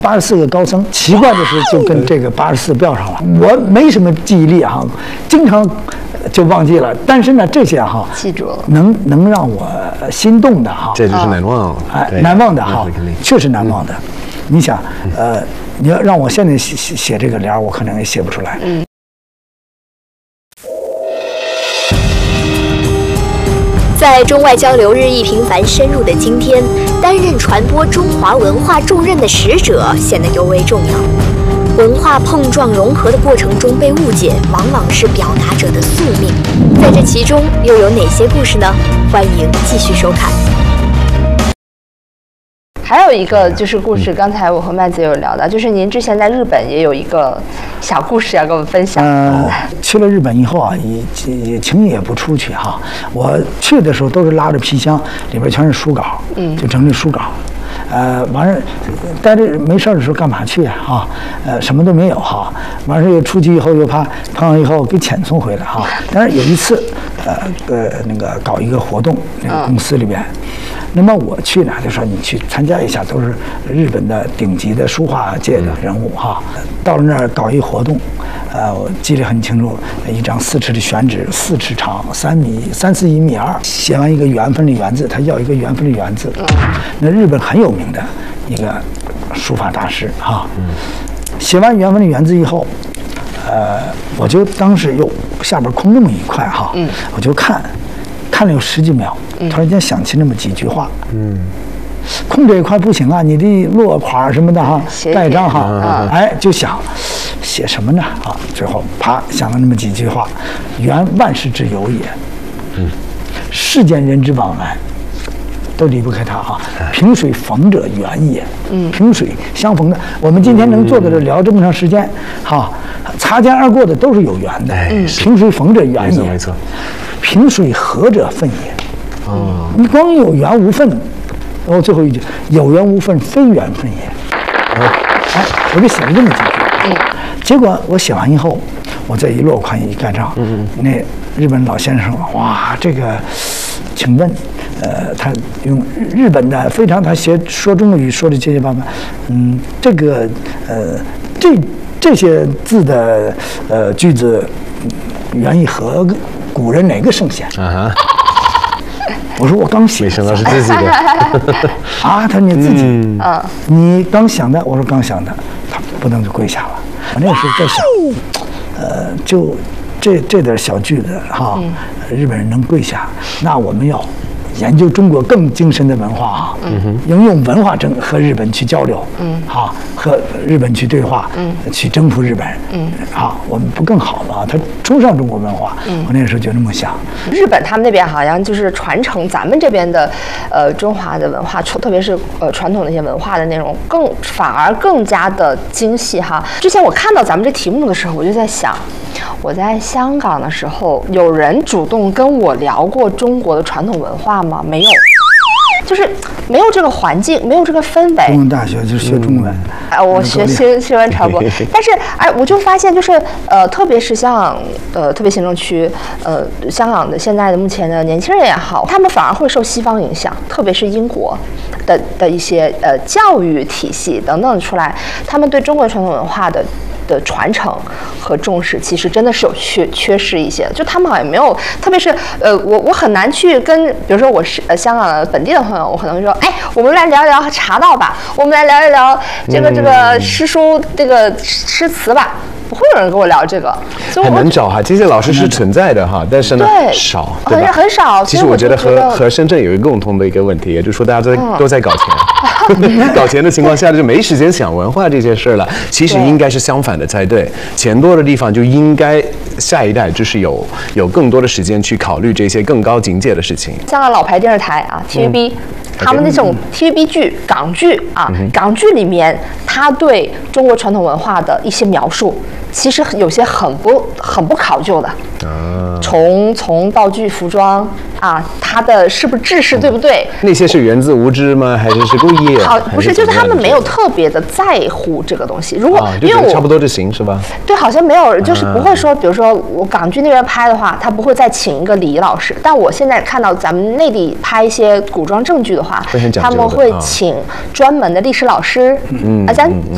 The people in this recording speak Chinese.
84个高僧，奇怪的是就跟这个84标上了。我没什么记忆力哈，经常就忘记了。但是呢，这些哈记住了， 能让我心动的哈， 这就是难忘， 难忘的哈，确实难忘的。你想，你要让我现在写这个联儿，我可能也写不出来。 在中外交流日益频繁深入的今天，担任传播中华文化重任的使者显得尤为重要。文化碰撞融合的过程中被误解，往往是表达者的宿命。在这其中又有哪些故事呢？欢迎继续收看。 还有一个就是故事，刚才我和麦子有聊到，就是您之前在日本也有一个小故事要跟我们分享。 去了日本以后啊，也轻易也不出去哈。我去的时候都是拉着皮箱，里边全是书稿，就整理书稿。完事待着没事的时候干嘛去啊？什么都没有哈。完事又出去以后又怕碰上以后给遣送回来哈。但是有一次，那个搞一个活动，那个公司里边。那么我去呢，就说你去参加一下，都是日本的顶级的书画界的人物哈。到了那儿搞一活动，我记得很清楚，一张4尺的宣纸，4尺长，3.4米2，写完一个缘分的缘字，他要一个缘分的缘字。那日本很有名的一个书法大师哈。写完缘分的缘字以后，我就当时又下边空那么一块哈，我就看了有10几秒。突然间想起那么几句话，空这一块不行啊，你的落款什么的哈，盖章哈，就想写什么呢啊？最后啪想了那么几句话：缘万事之由也，世间人之往来都离不开它哈。萍水逢者缘也，萍水相逢的，我们今天能坐在这聊这么长时间，哈，擦肩而过的都是有缘的，萍水逢者缘也，没错。萍水合者分也。你光有缘无分，然后最后一句有缘无分，非缘分也。我就写了这么几句。结果我写完以后，我这一落款一盖章，那日本老先生说：“哇，这个，请问，他用日本的非常，他说中国语说的结结巴巴，这个这些字的句子，源于和古人哪个圣贤？”我说我刚写， 没想到是自己的他说你自己，你刚想的，我说刚想的，他不能就跪下了。我那时候在想，就这点小句子哈，日本人能跪下，那我们要研究中国更精深的文化啊，应用文化和日本去交流，和日本去对话，去征服日本，我们不更好吗？他崇尚中国文化，我那个时候就这么想。 日本他们那边好像就是传承咱们这边的中华的文化，特别是传统的一些文化的内容，反而更加的精细哈。之前我看到咱们这题目的时候，我就在想，我在香港的时候，有人主动跟我聊过中国的传统文化吗？没有，就是没有这个环境，没有这个氛围。 中文大学就是学中文， 我学新闻传播，但是我就发现就是特别是像特别行政区香港的现在的目前的年轻人也好，他们反而会受西方影响，特别是英国的一些教育体系等等出来，他们对中国传统文化的传承和重视，其实真的是有缺失一些。就他们好像没有，特别是我很难去跟，比如说我是香港的本地的朋友，我可能会说，我们来聊一聊茶道吧，我们来聊一聊这个诗书这个诗词吧。不会有人跟我聊这个，所以很难找哈。这些老师是存在的哈，但是呢少，对吧？ 很少。 其实我觉得和深圳有一个共同的一个问题，也就是说大家都在搞钱，搞钱的情况下就没时间想文化这些事了。其实应该是相反的才对，钱多的地方就应该下一代就是有更多的时间去考虑这些更高境界的事情。 香港老牌电视台啊 ，TVB。他们那种 TVB 剧、港剧啊，港剧里面，他对中国传统文化的一些描述，其实有些很不考究的。从道具、服装啊，它的是不是制式对不对？ 那些是源自无知吗？还是故意？ 不是，就是他们没有特别的在乎这个东西。如果因为差不多就行是吧？ 对，好像没有，就是不会说，比如说我港剧那边拍的话，他不会再请一个礼仪老师。但我现在看到咱们内地拍一些古装正剧的话，他们会请专门的历史老师。咱